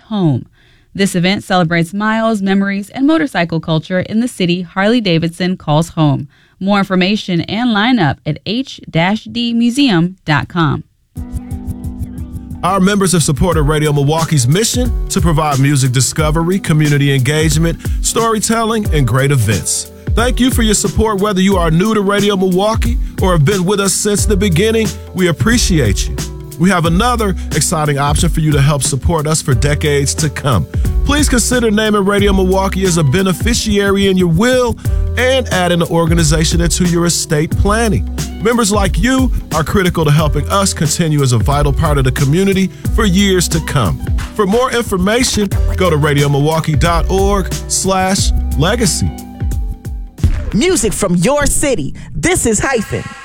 home. This event celebrates miles, memories, and motorcycle culture in the city Harley-Davidson calls home. More information and lineup at h-dmuseum.com. Our members have supported Radio Milwaukee's mission to provide music discovery, community engagement, storytelling, and great events. Thank you for your support, whether you are new to Radio Milwaukee or have been with us since the beginning. We appreciate you. We have another exciting option for you to help support us for decades to come. Please consider naming Radio Milwaukee as a beneficiary in your will and adding an organization into your estate planning. Members like you are critical to helping us continue as a vital part of the community for years to come. For more information, go to radiomilwaukee.org/legacy. Music from your city. This is Hyphen.